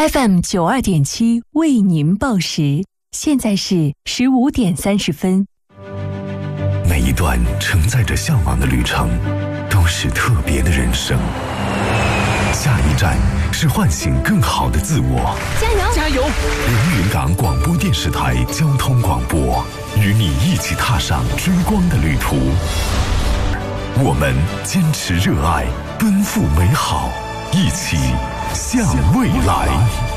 FM92.7为您报时，现在是15点30分。 每一段承载着向往的旅程，都是特别的人生。下一站是唤醒更好的自我。 加油！ 加油！ 连云港广播电视台交通广播，与你一起踏上追光的旅途。我们坚持热爱，奔赴美好，一起向未来。